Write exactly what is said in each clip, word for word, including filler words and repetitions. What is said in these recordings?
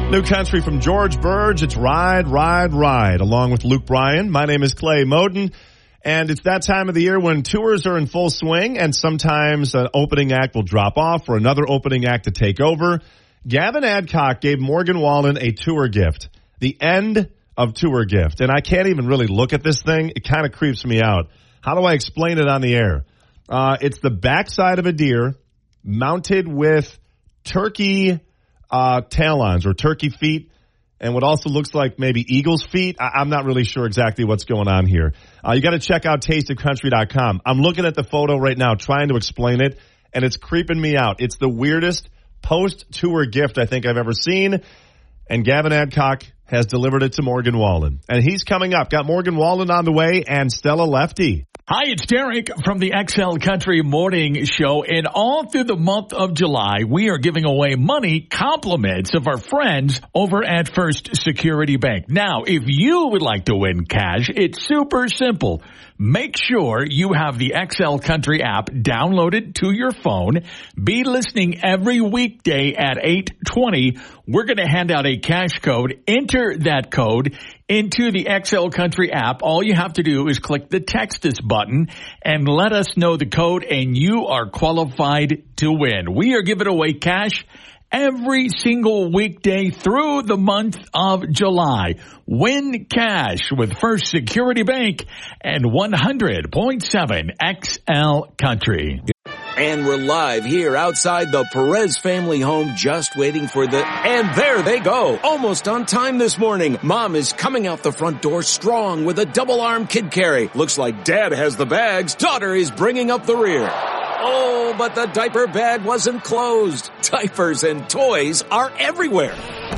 New country from George Burge. It's Ride, Ride, Ride, along with Luke Bryan. My name is Clay Moden, and it's that time of the year when tours are in full swing, and sometimes an opening act will drop off for another opening act to take over. Gavin Adcock gave Morgan Wallen a tour gift, the end of tour gift, and I can't even really look at this thing. It kind of creeps me out. How do I explain it on the air? Uh, it's the backside of a deer mounted with turkey Uh, talons or turkey feet, and what also looks like maybe eagle's feet. I- I'm not really sure exactly what's going on here. Uh, you got to check out taste of country dot com. I'm looking at the photo right now, trying to explain it, and it's creeping me out. It's the weirdest post-tour gift I think I've ever seen, and Gavin Adcock has delivered it to Morgan Wallen. And he's coming up. Got Morgan Wallen on the way and Stella Lefty. Hi, it's Derek from the X L Country Morning Show, and all through the month of July, we are giving away money compliments of our friends over at First Security Bank. Now, if you would like to win cash, it's super simple. Make sure you have the X L Country app downloaded to your phone. Be listening every weekday at eight twenty. We're going to hand out a cash code. Enter that code into the X L Country app. All you have to do is click the text us button and let us know the code, and you are qualified to win. We are giving away cash every single weekday through the month of July. Win cash with First Security Bank and one hundred point seven X L Country. And we're live here outside the Perez family home, just waiting for the... And there they go, almost on time this morning. Mom is coming out the front door strong with a double-arm kid carry. Looks like Dad has the bags. Daughter is bringing up the rear. Oh, but the diaper bag wasn't closed. Diapers and toys are everywhere.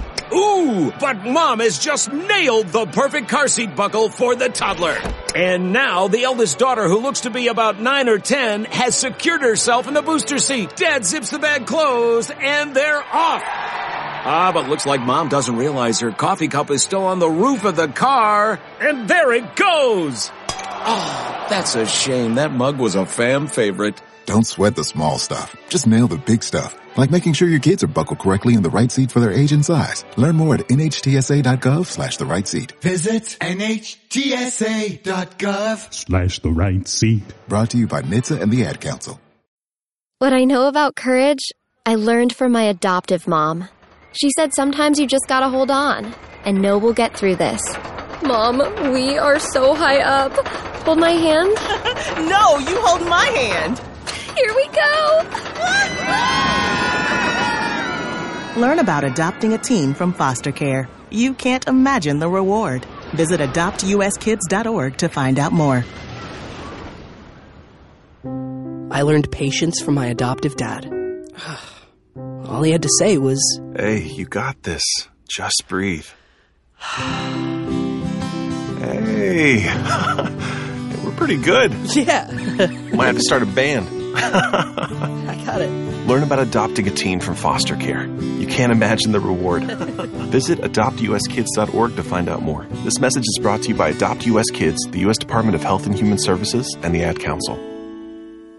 Ooh, but Mom has just nailed the perfect car seat buckle for the toddler. And now the eldest daughter, who looks to be about nine or ten, has secured herself in the booster seat. Dad zips the bag closed, and they're off. Ah, but looks like Mom doesn't realize her coffee cup is still on the roof of the car. And there it goes. Oh, that's a shame. That mug was a fam favorite. Don't sweat the small stuff. Just nail the big stuff. Like making sure your kids are buckled correctly in the right seat for their age and size. Learn more at nhtsa.gov slash the right seat. Visit nhtsa.gov slash the right seat. Brought to you by N H T S A and the Ad Council. What I know about courage, I learned from my adoptive mom. She said sometimes you just gotta hold on and know we'll get through this. Mom, we are so high up. Hold my hand. No, you hold my hand. Here we go. Learn about adopting a teen from foster care. You can't imagine the reward. Visit adopt u s kids dot org to find out more. I learned patience from my adoptive dad. All he had to say was, "Hey, you got this. Just breathe." Hey, we're pretty good. Yeah. Might have to start a band. I got it. Learn about adopting a teen from foster care. You can't imagine the reward. Visit adopt u s kids dot org to find out more. This message is brought to you by Adopt U S Kids, the U S Department of Health and Human Services, and the Ad Council.